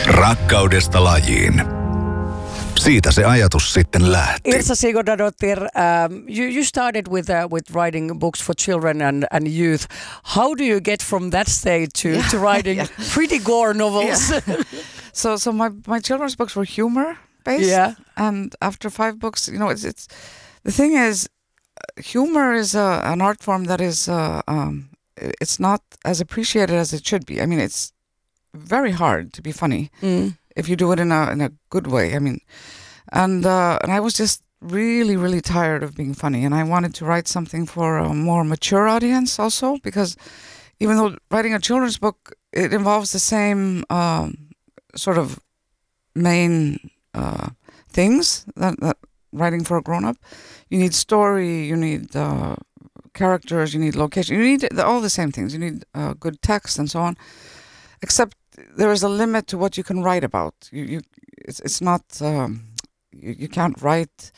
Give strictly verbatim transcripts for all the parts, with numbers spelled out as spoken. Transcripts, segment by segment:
Rakkaudesta lajiin. Siitä se ajatus sitten lähti. Irsa Sigurdadottir, um, you, you started with uh, with writing books for children and, and youth. How do you get from that stage to, yeah, to writing yeah. pretty gore novels? Yeah. so so my, my children's books were humor based. Yeah. And after five books, you know, it's it's the thing is, humor is a, an art form that is uh, um, it's not as appreciated as it should be. I mean, it's very hard to be funny. Mm. If you do it in a in a good way, I mean, and uh, and I was just really really tired of being funny, and I wanted to write something for a more mature audience also, because even though writing a children's book, it involves the same um, sort of main uh, things that, that writing for a grown up. You need story, you need uh, characters, you need location, you need the, all the same things. You need uh, good text and so on, except there is a limit to what you can write about. You, you it's it's not um, you, you can't write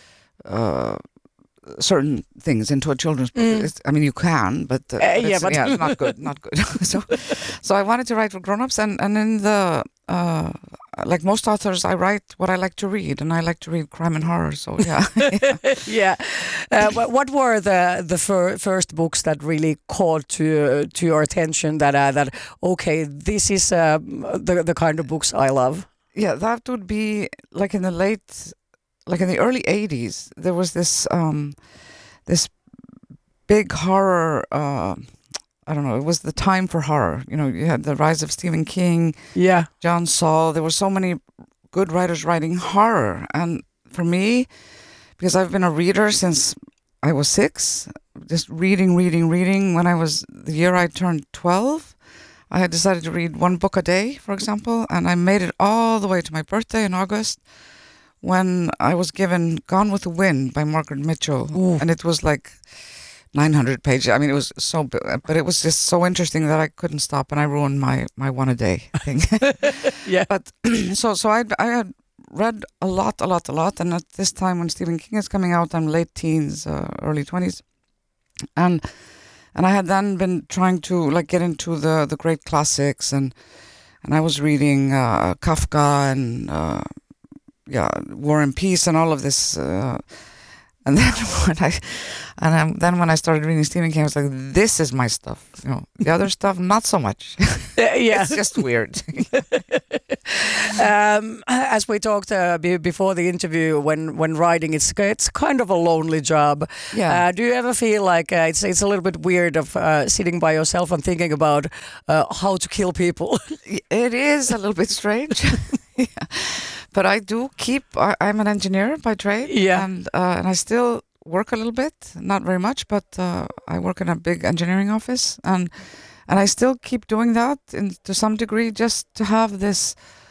uh, certain things into a children's book. Mm. It's, I mean, you can, but uh, uh, yeah, it's, but yeah, it's not good, not good. so, so I wanted to write for grown-ups, and and in the uh, like most authors, I write what I like to read, and I like to read crime and horror. So yeah, yeah. yeah. Uh, what were the the fir- first books that really called to uh, to your attention? That uh, that okay, this is uh, the the kind of books I love. Yeah, that would be like in the late, like in the early eighties. There was this um, this big horror. Uh, I don't know, it was the time for horror. You know, you had the rise of Stephen King, yeah, John Saul. There were so many good writers writing horror. And for me, because I've been a reader since I was six, just reading, reading, reading. When I was, the year I turned twelve, I had decided to read one book a day, for example, and I made it all the way to my birthday in August, when I was given Gone with the Wind by Margaret Mitchell. Ooh. And it was like nine hundred pages. I mean, it was so, but it was just so interesting that I couldn't stop, and I ruined my, my one a day thing. yeah. But so so I I had read a lot, a lot, a lot, and at this time when Stephen King is coming out, I'm late teens, uh, early twenties, and and I had then been trying to like get into the the great classics, and and I was reading uh, Kafka and uh, yeah, War and Peace and all of this. Uh, And then when I, and I'm, then when I started reading Stephen King, I was like, "This is my stuff." You know, the other stuff, not so much. Yeah, it's just weird. um, as we talked uh, b- before the interview, when when writing, it's it's kind of a lonely job. Yeah. Uh, do you ever feel like uh, it's it's a little bit weird of uh, sitting by yourself and thinking about uh, how to kill people? It is a little bit strange. Yeah. But I do keep, I, I'm an engineer by trade, yeah. and uh, and I still work a little bit, not very much, but uh, I work in a big engineering office, and and I still keep doing that in, to some degree, just to have this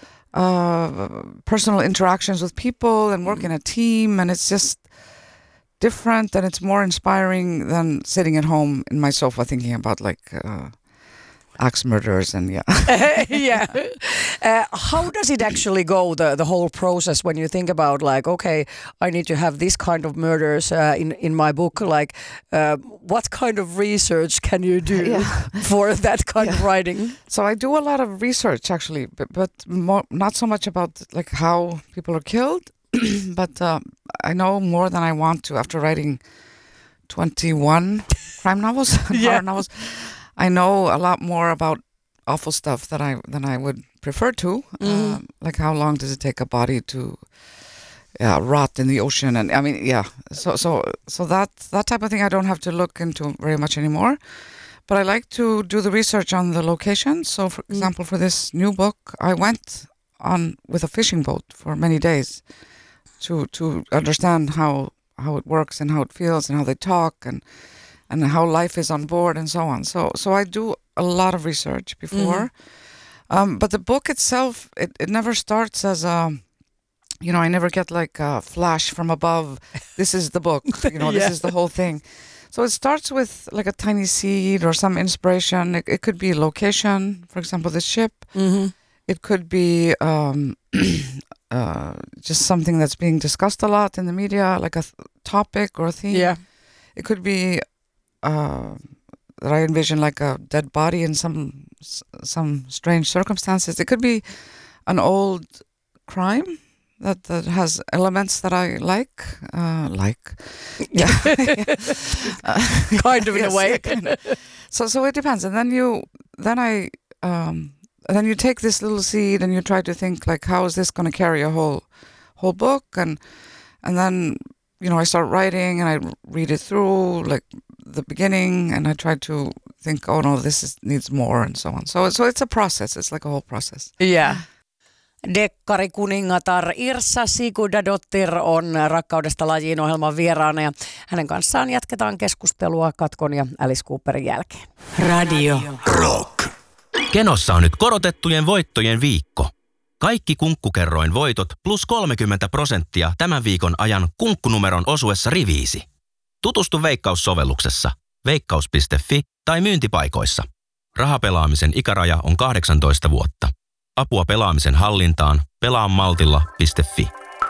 uh, personal interactions with people and work in a team, and it's just different, and it's more inspiring than sitting at home in my sofa thinking about like uh, axe murderers and yeah. yeah. Uh, how does it actually go, the the whole process, when you think about like, okay, I need to have this kind of murders uh, in, in my book, like uh, what kind of research can you do yeah. for that kind yeah. of writing? So I do a lot of research actually, but, but more, not so much about like how people are killed, but uh, I know more than I want to after writing twenty-one crime novels, yeah. horror novels. I know a lot more about awful stuff than I than I would prefer to. Mm-hmm. Um, like how long does it take a body to yeah, rot in the ocean? And I mean, yeah. So so so that that type of thing I don't have to look into very much anymore. But I like to do the research on the location. So, for mm. example, for this new book, I went on with a fishing boat for many days to to understand how how it works and how it feels and how they talk and. and how life is on board and so on. So so I do a lot of research before. Mm-hmm. Um, but the book itself, it, it never starts as a, you know, I never get like a flash from above, this is the book, you know, yeah. this is the whole thing. So it starts with like a tiny seed or some inspiration. It, it could be location, for example, the ship. Mm-hmm. It could be um, uh, just something that's being discussed a lot in the media, like a th- topic or a theme. Yeah. It could be uh, that I envision like a dead body in some some strange circumstances. It could be an old crime that, that has elements that I like. Uh, like, yeah, uh, kind of in yes, a way. yeah, kind of. So, so it depends, and then you, then I, um, then you take this little seed and you try to think like, how is this going to carry a whole, whole book, and, and then, you know, I start writing and I read it through like the beginning, and I try to think, oh no, this is, needs more, and so on. So, so it's a process. It's like a whole process. Yeah. Dekkarikuningatar Irsa Sigurdardottir on Rakkaudesta lajiin -ohjelman vieraana ja hänen kanssaan jatketaan keskustelua katkon ja Alice Cooperin jälkeen. Radio Rock. Kenossa on nyt korotettujen voittojen viikko. Kaikki Kunkkukerroin voitot plus kolmekymmentä prosenttia tämän viikon ajan kunkkunumeron osuessa riviisi. Tutustu Veikkaus-sovelluksessa, veikkaus piste fi tai myyntipaikoissa. Rahapelaamisen ikäraja on kahdeksantoista vuotta. Apua pelaamisen hallintaan pelaamaltilla piste fi.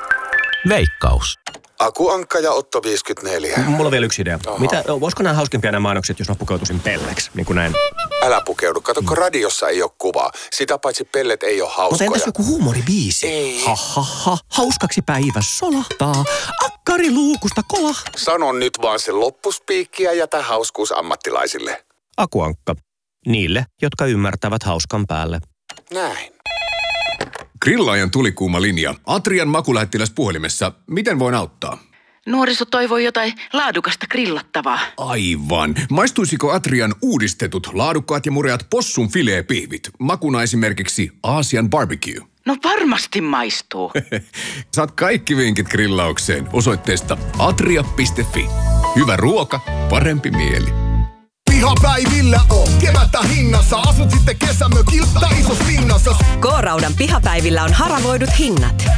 Veikkaus. Aku Ankka ja Otto viisikymmentäneljä. Mulla on vielä yksi idea. Mitä, voisiko nämä hauskempia nämä mainokset, jos mä pukeutuisin pelleksi, niin kuin näin? Älä pukeudu. Kato, kun radiossa ei ole kuvaa. Sitä paitsi pellet ei ole hauskoja. Mutta entäs joku huumoribiisi? Ei. Ha, ha, ha. Hauskaksi päivä solahtaa. Akkari luukusta kolahtaa. Sano nyt vaan se loppuspiikkiä ja jätä hauskuus ammattilaisille. Aku Ankka. Niille, jotka ymmärtävät hauskan päälle. Näin. Grillaajan tulikuuma linja. Atrian makulähettiläs puhelimessa. Miten voin auttaa? Nuoriso toivoo jotain laadukasta grillattavaa. Aivan. Maistuisiko Atrian uudistetut, laadukkaat ja mureat possun fileepihvit? Makuna esimerkiksi Aasian barbecue. No varmasti maistuu. Saat kaikki vinkit grillaukseen osoitteesta atria piste fi. Hyvä ruoka, parempi mieli. Pihapäivillä on kevättä hinnassa. Asut sitten kesämökillä tai isos linnassa. K-Raudan pihapäivillä on haravoidut hinnat.